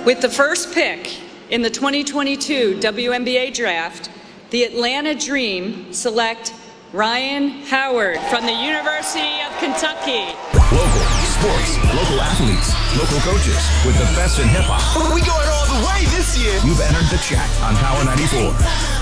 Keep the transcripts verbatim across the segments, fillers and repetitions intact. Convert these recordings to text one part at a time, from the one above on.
With the first pick in the twenty twenty-two W N B A draft, the Atlanta Dream select Ryan Howard from the University of Kentucky. Local sports, local athletes, local coaches with the best in hip-hop. We going all the way this year. You've entered the chat on Power ninety-four.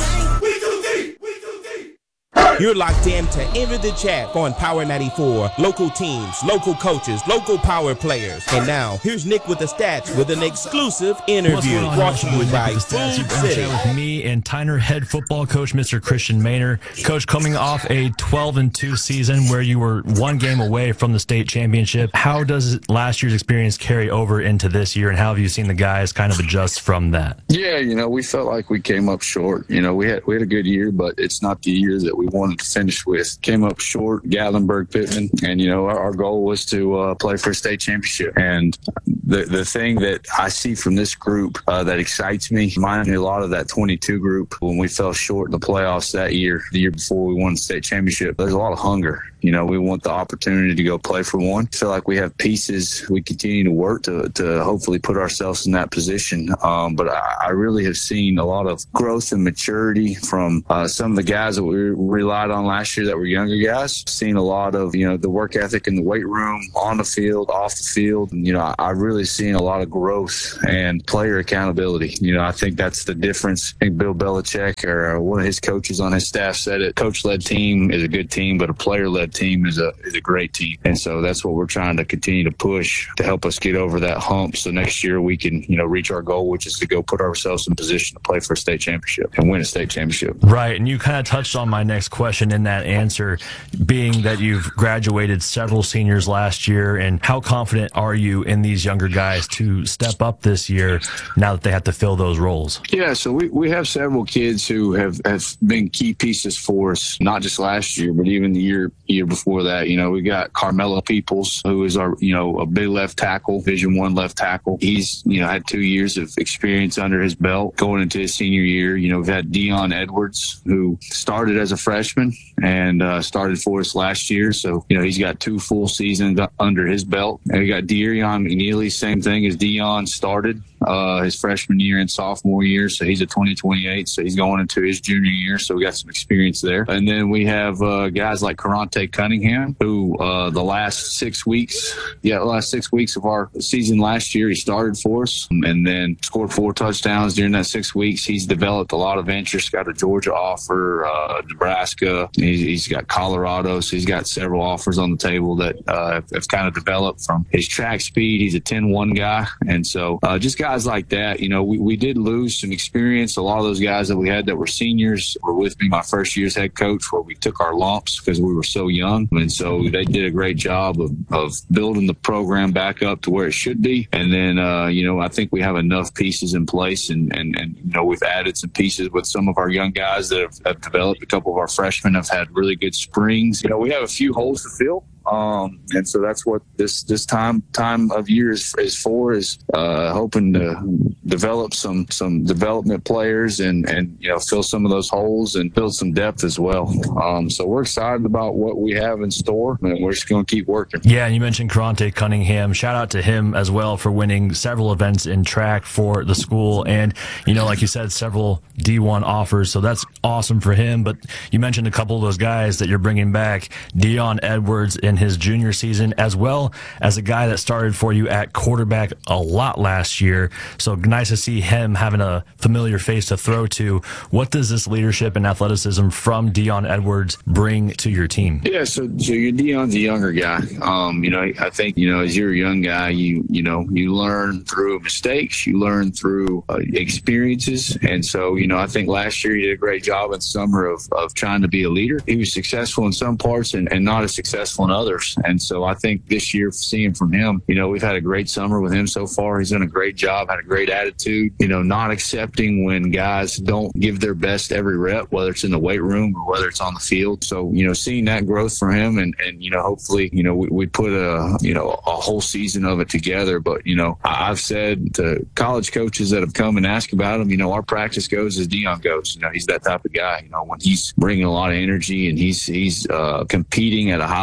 We too deep. We too deep. You're locked in to Enter the Chat on Power ninety-four. Local teams, local coaches, local power players. And now, here's Nick with the stats with an exclusive interview brought to you by Food City. With me and Tyner head football coach, Mister Christian Maynor. Coach, coming off a twelve and two season where you were one game away from the state championship, how does last year's experience carry over into this year, and how have you seen the guys kind of adjust from that? Yeah, you know, we felt like we came up short. You know, we had we had a good year, but it's not the year that we wanted to finish with. Came up short, Gatlinburg, Pittman, and, you know, our, our goal was to uh, play for a state championship. And the the thing that I see from this group uh, that excites me, reminded me a lot of that twenty-two group when we fell short in the playoffs that year, the year before we won the state championship. There's a lot of hunger. You know, we want the opportunity to go play for one. I feel like we have pieces we continue to work to, to hopefully put ourselves in that position. Um, but I, I really have seen a lot of growth and maturity from uh, some of the guys that we relied on last year that were younger guys. Seen a lot of, you know, the work ethic in the weight room, on the field, off the field. And, you know, I, I've really seen a lot of growth and player accountability. You know, I think that's the difference. I think Bill Belichick or one of his coaches on his staff said it. Coach-led team is a good team, but a player-led team is a is a great team. And so that's what we're trying to continue to push to help us get over that hump. So next year we can, you know, reach our goal, which is to go put ourselves in position to play for a state championship and win a state championship. Right. And you kind of touched on my next question in that answer, being that you've graduated several seniors last year. And how confident are you in these younger guys to step up this year now that they have to fill those roles? Yeah, so we, we have several kids who have, have been key pieces for us, not just last year, but even the year year before that. You know, we got Carmelo Peoples, who is our, you know, a big left tackle, Division One left tackle. He's, you know, had two years of experience under his belt going into his senior year. You know, we've had Dion Edwards, who started as a freshman and uh, started for us last year. So, you know, he's got two full seasons under his belt. And we got De'Arion McNeely, same thing as Dion started uh, his freshman year and sophomore year. So he's a twenty twenty-eight. So he's going into his junior year. So we got some experience there. And then we have uh, guys like Karante Cunningham, who uh, the last six weeks, yeah, the last six weeks of our season last year, he started for us and then scored four touchdowns during that six weeks. He's developed a lot of interest, got a Georgia offer, uh, Nebraska. He's, he's got Colorado. So he's got several offers on the table that uh, have, have kind of developed from his track speed. He's a ten one guy. And so uh, just guys like that, you know, we, we did lose some experience. A lot of those guys that we had that were seniors were with me my first year as head coach, where we took our lumps because we were so young. And so they did a great job of, of building the program back up to where it should be. And then, uh, you know, I think we have enough pieces in place, and, and, and, you know, we've added some pieces with some of our young guys that have, have developed. A couple of our freshmen have had really good springs. You know, we have a few holes to fill. Um, and so that's what this, this time, time of year is, is for, is, uh, hoping to develop some, some development players and, and, you know, fill some of those holes and build some depth as well. Um, so we're excited about what we have in store, and we're just going to keep working. Yeah. And you mentioned Karante Cunningham. Shout out to him as well for winning several events in track for the school. And, you know, like you said, several D one offers. So that's awesome for him. But you mentioned a couple of those guys that you're bringing back, Dion Edwards in his junior season, as well as a guy that started for you at quarterback a lot last year. So nice to see him having a familiar face to throw to. What does this leadership and athleticism from Dion Edwards bring to your team? Yeah, so so your Dion's a younger guy. Um, you know, I think, you know, as you're a young guy, you you know, you learn through mistakes, you learn through uh, experiences. And so, you know, I think last year he did a great job in summer of, of trying to be a leader. He was successful in some parts and, and not as successful in others. And so I think this year, seeing from him, you know, we've had a great summer with him so far. He's done a great job, had a great attitude, you know, not accepting when guys don't give their best every rep, whether it's in the weight room or whether it's on the field. So, you know, seeing that growth from him, and, and you know, hopefully, you know, we, we put a, you know, a whole season of it together. But, you know, I've said to college coaches that have come and asked about him, you know, our practice goes as Dion goes. You know, he's that type of guy. You know, when he's bringing a lot of energy and he's, he's uh, competing at a high level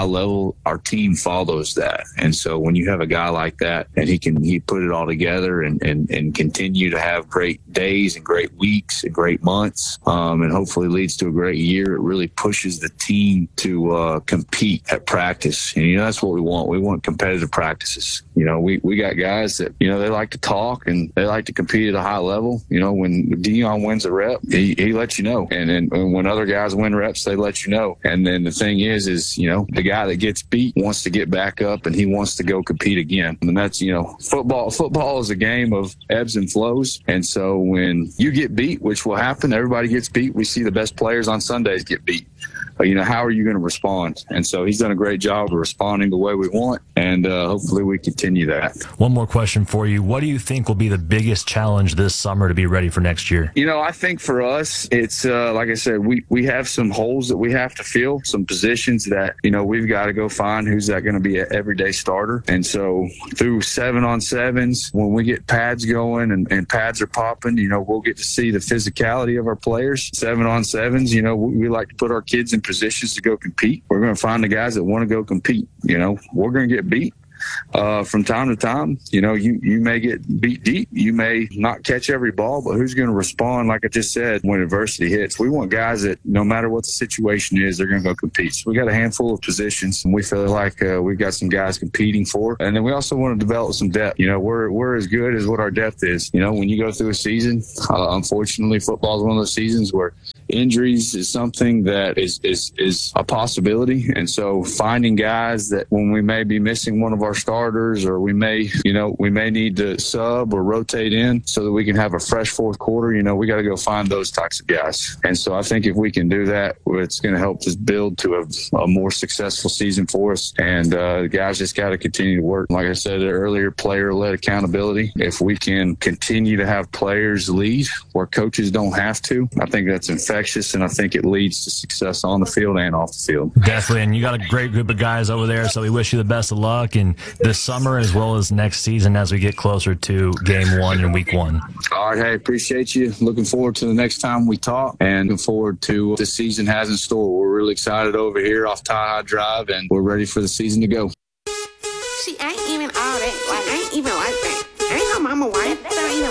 all our team follows that. And so when you have a guy like that and he can he put it all together and, and, and continue to have great days and great weeks and great months, um, and hopefully leads to a great year, it really pushes the team to uh, compete at practice. And, you know, that's what we want. We want competitive practices. You know, we, we got guys that, you know, they like to talk and they like to compete at a high level. You know, when Dion wins a rep, he, he lets you know. And then and when other guys win reps, they let you know. And then the thing is, is, you know, the guy that gets beat wants to get back up and he wants to go compete again. And that's, you know, football, football is a game of ebbs and flows. And so when you get beat, which will happen, everybody gets beat. We see the best players on Sundays get beat. You know, how are you going to respond? And so he's done a great job of responding the way we want, and uh, hopefully we continue that. One more question for you. What do you think will be the biggest challenge this summer to be ready for next year? You know, I think for us, it's uh, like I said, we, we have some holes that we have to fill, some positions that, you know, we've got to go find who's that going to be an everyday starter. And so through seven on sevens, when we get pads going and, and pads are popping, you know, we'll get to see the physicality of our players. Seven on sevens, you know, we, we like to put our kids in positions to go compete. We're going to find the guys that want to go compete. You know, we're going to get beat uh, from time to time. You know, you, you may get beat deep. You may not catch every ball, but who's going to respond, like I just said, when adversity hits? We want guys that no matter what the situation is, they're going to go compete. So we got a handful of positions, and we feel like uh, we've got some guys competing for. And then we also want to develop some depth. You know, we're, we're as good as what our depth is. You know, when you go through a season, uh, unfortunately, football is one of those seasons where injuries is something that is, is, is a possibility. And so finding guys that when we may be missing one of our starters, or we may, you know, we may need to sub or rotate in so that we can have a fresh fourth quarter, you know, we got to go find those types of guys. And so I think if we can do that, it's going to help us build to a, a more successful season for us. And uh, the guys just got to continue to work. Like I said earlier, player-led accountability. If we can continue to have players lead where coaches don't have to, I think that's infectious. And I think it leads to success on the field and off the field. Definitely, and you got a great group of guys over there, so we wish you the best of luck in this summer as well as next season as we get closer to game one and week one. All right, hey, appreciate you. Looking forward to the next time we talk, and looking forward to what the season has in store. We're really excited over here off Tie High Drive, and we're ready for the season to go. See, I ain't even all that. Like, I ain't even like that. I ain't no mama wife. That ain't